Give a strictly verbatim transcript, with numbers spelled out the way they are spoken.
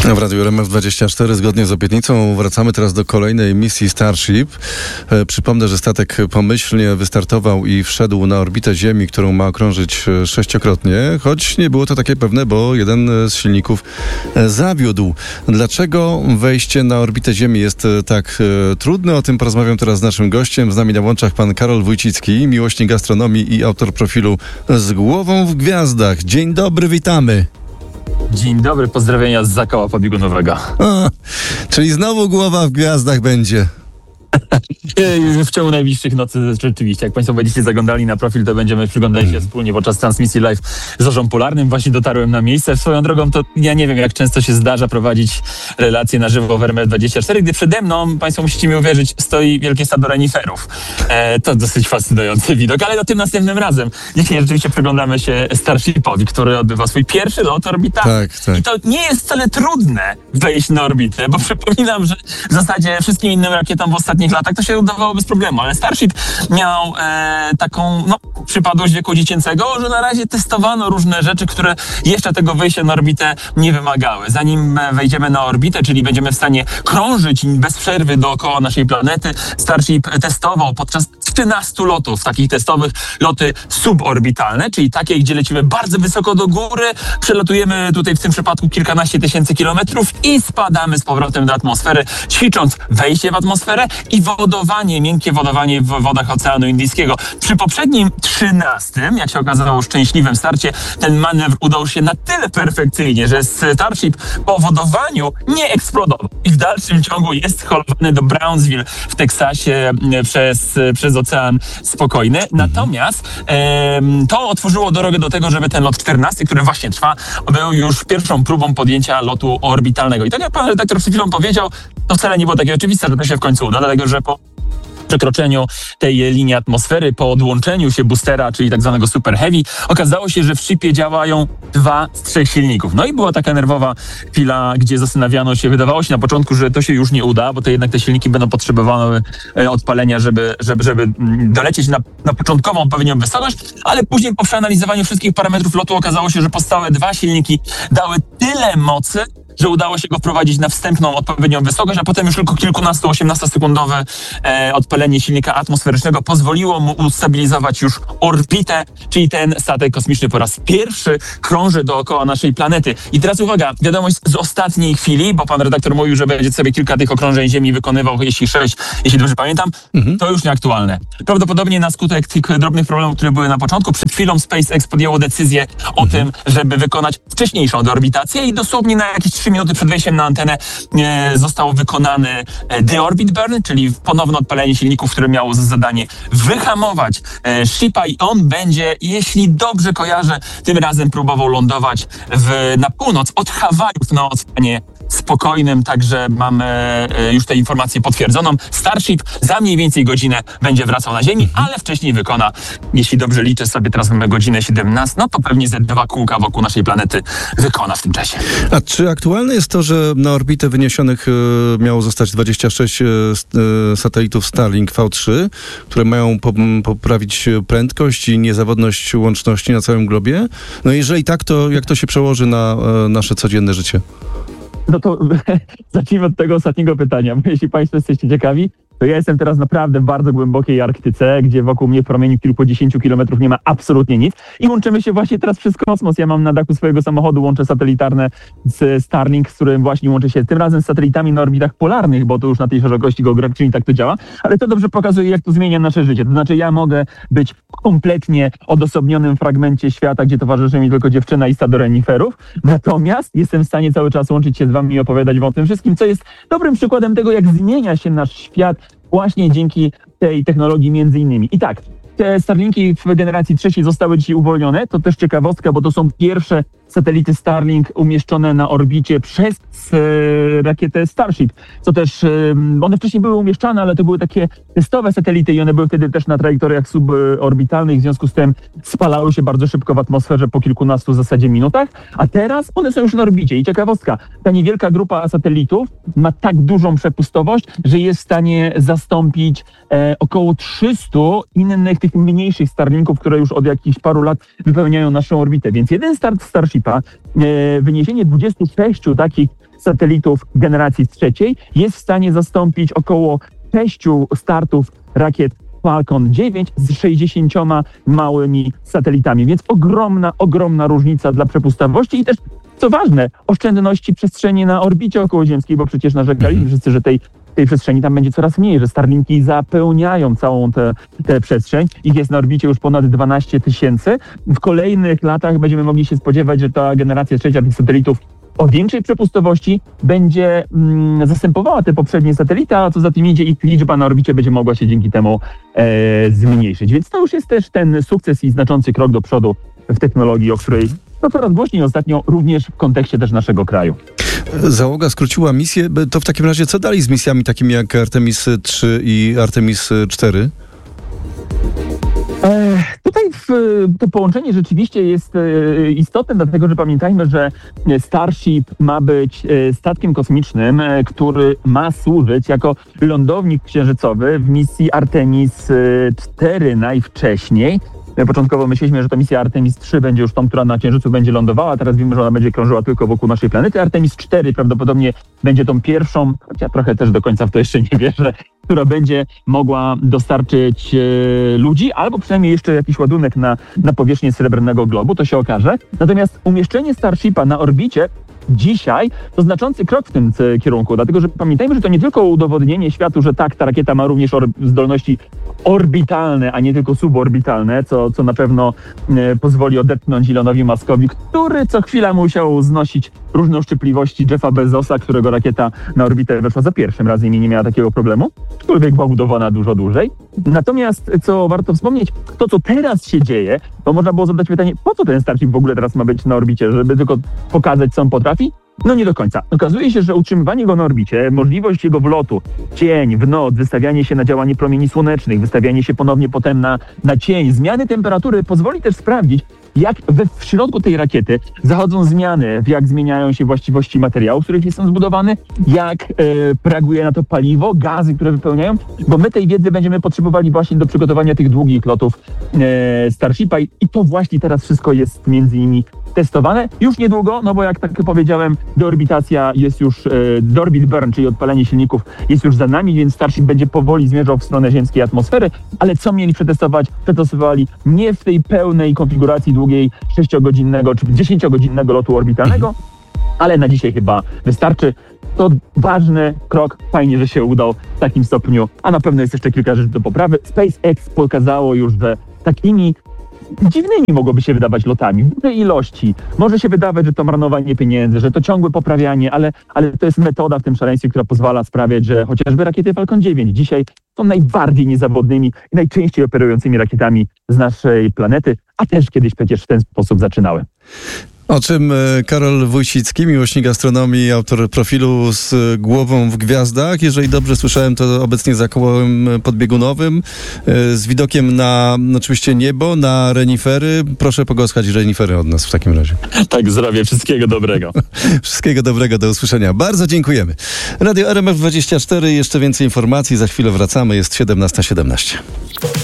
W Radiu R M F dwadzieścia cztery zgodnie z obietnicą wracamy teraz do kolejnej misji Starship. E, przypomnę, że statek pomyślnie wystartował i wszedł na orbitę Ziemi, którą ma okrążyć sześciokrotnie, choć nie było to takie pewne, bo jeden z silników zawiódł. Dlaczego wejście na orbitę Ziemi jest tak e, trudne? O tym porozmawiam teraz z naszym gościem. Z nami na łączach pan Karol Wójcicki, miłośnik astronomii i autor profilu Z głową w gwiazdach. Dzień dobry, witamy. Dzień dobry, pozdrowienia z Zakoła Pobiegunowego. A, czyli znowu głowa w gwiazdach będzie. W ciągu najbliższych nocy rzeczywiście, jak Państwo będziecie zaglądali na profil, to będziemy przyglądali się wspólnie podczas transmisji live z Zorzą Polarnym. Właśnie dotarłem na miejsce. Swoją drogą to ja nie wiem, jak często się zdarza prowadzić relacje na żywo w R M F dwadzieścia cztery, gdy przede mną, Państwo musicie mi uwierzyć, stoi wielkie stado reniferów. E, to dosyć fascynujący widok, ale o tym następnym razem. Dzisiaj rzeczywiście przyglądamy się Starshipowi, który odbywa swój pierwszy lot orbitalny. Tak, tak. I to nie jest wcale trudne wejść na orbitę, bo przypominam, że w zasadzie wszystkim innym rakietom w ostatnich latach to się udawało bez problemu, ale Starship miał e, taką no, przypadłość wieku dziecięcego, że na razie testowano różne rzeczy, które jeszcze tego wejścia na orbitę nie wymagały. Zanim wejdziemy na orbitę, czyli będziemy w stanie krążyć bez przerwy dookoła naszej planety, Starship testował podczas trzynastu lotów takich testowych loty suborbitalne, czyli takie, gdzie lecimy bardzo wysoko do góry, przelatujemy tutaj w tym przypadku kilkanaście tysięcy kilometrów i spadamy z powrotem do atmosfery, ćwicząc wejście w atmosferę i wodowanie, miękkie wodowanie w wodach Oceanu Indyjskiego. Przy poprzednim trzynastym, jak się okazało, szczęśliwym starcie, ten manewr udał się na tyle perfekcyjnie, że Starship po wodowaniu nie eksplodował i w dalszym ciągu jest holowany do Brownsville w Teksasie przez, przez Ocean Spokojny. Natomiast e, to otworzyło drogę do tego, żeby ten lot czternasty, który właśnie trwa, był już pierwszą próbą podjęcia lotu orbitalnego. I tak jak pan redaktor przed chwilą powiedział, to wcale nie było takie oczywiste, że to się w końcu uda, dlatego że po przekroczeniu tej linii atmosfery, po odłączeniu się boostera, czyli tak zwanego Super Heavy, okazało się, że w shipie działają dwa z trzech silników. No i była taka nerwowa chwila, gdzie zastanawiano się, wydawało się na początku, że to się już nie uda, bo to jednak te silniki będą potrzebowały odpalenia, żeby, żeby, żeby dolecieć na, na początkową odpowiednią wysokość, ale później po przeanalizowaniu wszystkich parametrów lotu okazało się, że pozostałe dwa silniki dały tyle mocy, że udało się go wprowadzić na wstępną odpowiednią wysokość, a potem już tylko kilkunastu, osiemnastosekundowe e, odpalenie silnika atmosferycznego pozwoliło mu ustabilizować już orbitę, czyli ten statek kosmiczny po raz pierwszy krąży dookoła naszej planety. I teraz uwaga, wiadomość z ostatniej chwili, bo pan redaktor mówił, że będzie sobie kilka tych okrążeń Ziemi wykonywał, jeśli sześć, jeśli dobrze pamiętam, mhm. to już nieaktualne. Prawdopodobnie na skutek tych drobnych problemów, które były na początku, przed chwilą SpaceX podjęło decyzję o mhm. tym, żeby wykonać wcześniejszą deorbitację i dosłownie na jakieś trzy minuty przed wejściem na antenę e, został wykonany e, deorbit burn, czyli ponowne odpalenie silników, które miało za zadanie wyhamować e, shipa i on będzie, jeśli dobrze kojarzę, tym razem próbował lądować w, na północ od Hawajów na Oceanie Spokojnym, także mamy e, już tę informację potwierdzoną. Starship za mniej więcej godzinę będzie wracał na Ziemi, mhm. ale wcześniej wykona, jeśli dobrze liczę sobie, teraz mamy godzinę siedemnastą, no to pewnie ze dwa kółka wokół naszej planety wykona w tym czasie. A czy aktualne jest to, że na orbitę wyniesionych e, miało zostać dwadzieścia sześć e, satelitów Starlink V trzy, które mają po, poprawić prędkość i niezawodność łączności na całym globie? No jeżeli tak, to jak to się przełoży na e, nasze codzienne życie? No to zacznijmy od tego ostatniego pytania. Jeśli Państwo jesteście ciekawi, to ja jestem teraz naprawdę w bardzo głębokiej Arktyce, gdzie wokół mnie w promieniu kilkudziesięciu kilometrów nie ma absolutnie nic i łączymy się właśnie teraz przez kosmos. Ja mam na dachu swojego samochodu łącze satelitarne z Starlink, z którym właśnie łączę się tym razem z satelitami na orbitach polarnych, bo to już na tej szerokości geograficznej tak to działa, ale to dobrze pokazuje, jak to zmienia nasze życie. To znaczy ja mogę być w kompletnie odosobnionym fragmencie świata, gdzie towarzyszy mi tylko dziewczyna i stado reniferów, natomiast jestem w stanie cały czas łączyć się z wami i opowiadać wam o tym wszystkim, co jest dobrym przykładem tego, jak zmienia się nasz świat właśnie dzięki tej technologii między innymi. I tak, te Starlinki w generacji trzeciej zostały dzisiaj uwolnione. To też ciekawostka, bo to są pierwsze satelity Starlink umieszczone na orbicie przez e, rakietę Starship. Co też, e, one wcześniej były umieszczane, ale to były takie testowe satelity i one były wtedy też na trajektoriach suborbitalnych, w związku z tym spalały się bardzo szybko w atmosferze po kilkunastu w zasadzie minutach, a teraz one są już na orbicie. I ciekawostka, ta niewielka grupa satelitów ma tak dużą przepustowość, że jest w stanie zastąpić e, około trzystu innych tych tych mniejszych Starlinków, które już od jakichś paru lat wypełniają naszą orbitę. Więc jeden start Starshipa, e, wyniesienie dwudziestu sześciu takich satelitów generacji trzeciej jest w stanie zastąpić około sześciu startów rakiet Falcon dziewięć z sześćdziesięcioma małymi satelitami. Więc ogromna, ogromna różnica dla przepustowości i też, co ważne, oszczędności przestrzeni na orbicie okołoziemskiej, bo przecież narzekaliśmy wszyscy, że tej, tej przestrzeni tam będzie coraz mniej, że Starlinki zapełniają całą tę te, przestrzeń. Ich jest na orbicie już ponad dwanaście tysięcy. W kolejnych latach będziemy mogli się spodziewać, że ta generacja trzecia tych satelitów o większej przepustowości będzie mm, zastępowała te poprzednie satelity, a co za tym idzie, ich liczba na orbicie będzie mogła się dzięki temu e, zmniejszyć. Więc to już jest też ten sukces i znaczący krok do przodu w technologii, o której no, coraz głośniej ostatnio również w kontekście też naszego kraju. Załoga skróciła misję. To w takim razie co dalej z misjami takimi jak Artemis trzy i Artemis cztery? E, tutaj w, to połączenie rzeczywiście jest e, istotne, dlatego że pamiętajmy, że Starship ma być e, statkiem kosmicznym, e, który ma służyć jako lądownik księżycowy w misji Artemis cztery najwcześniej. Początkowo myśleliśmy, że to misja Artemis trzy będzie już tą, która na Księżycu będzie lądowała. Teraz wiemy, że ona będzie krążyła tylko wokół naszej planety. Artemis cztery prawdopodobnie będzie tą pierwszą, choć ja trochę też do końca w to jeszcze nie wierzę, która będzie mogła dostarczyć e, ludzi, albo przynajmniej jeszcze jakiś ładunek na, na powierzchnię Srebrnego Globu, to się okaże. Natomiast umieszczenie Starshipa na orbicie dzisiaj to znaczący krok w tym kierunku, dlatego że pamiętajmy, że to nie tylko udowodnienie światu, że tak, ta rakieta ma również or- zdolności orbitalne, a nie tylko suborbitalne, co, co na pewno e, pozwoli odetchnąć Elonowi Muskowi, który co chwila musiał znosić różne uszczypliwości Jeffa Bezosa, którego rakieta na orbitę weszła za pierwszym razem i nie miała takiego problemu, aczkolwiek była budowana dużo dłużej. Natomiast, co warto wspomnieć, to co teraz się dzieje, to można było zadać pytanie, po co ten Starship w ogóle teraz ma być na orbicie, żeby tylko pokazać, co on potrafi? No nie do końca. Okazuje się, że utrzymywanie go na orbicie, możliwość jego wlotu, dzień, w noc, wystawianie się na działanie promieni słonecznych, wystawianie się ponownie potem na, na cień, zmiany temperatury pozwoli też sprawdzić, jak we, w środku tej rakiety zachodzą zmiany, jak zmieniają się właściwości materiałów, z których są zbudowane, jak e, reaguje na to paliwo, gazy, które wypełniają, bo my tej wiedzy będziemy potrzebowali właśnie do przygotowania tych długich lotów e, Starshipa i, i to właśnie teraz wszystko jest między innymi testowane. Już niedługo, no bo jak tak powiedziałem, deorbitacja jest już, e, deorbit burn, czyli odpalenie silników jest już za nami, więc Starship będzie powoli zmierzał w stronę ziemskiej atmosfery, ale co mieli przetestować? Przetestowali nie w tej pełnej konfiguracji długiej sześciogodzinnego czy dziesięciogodzinnego lotu orbitalnego, ale na dzisiaj chyba wystarczy. To ważny krok, fajnie, że się udał w takim stopniu, a na pewno jest jeszcze kilka rzeczy do poprawy. SpaceX pokazało już, że takimi dziwnymi mogłoby się wydawać lotami, w dużej ilości. Może się wydawać, że to marnowanie pieniędzy, że to ciągłe poprawianie, ale, ale to jest metoda w tym szaleństwie, która pozwala sprawiać, że chociażby rakiety Falcon dziewięć dzisiaj są najbardziej niezawodnymi i najczęściej operującymi rakietami z naszej planety, a też kiedyś przecież w ten sposób zaczynały. O czym Karol Wójcicki, miłośnik astronomii, autor profilu z głową w gwiazdach. Jeżeli dobrze słyszałem, to obecnie za kołem podbiegunowym, z widokiem na oczywiście niebo, na renifery. Proszę pogłaskać renifery od nas w takim razie. Tak zrobię. Wszystkiego dobrego. Wszystkiego dobrego. Do usłyszenia. Bardzo dziękujemy. Radio R M F dwadzieścia cztery. Jeszcze więcej informacji. Za chwilę wracamy. Jest siedemnasta siedemnaście.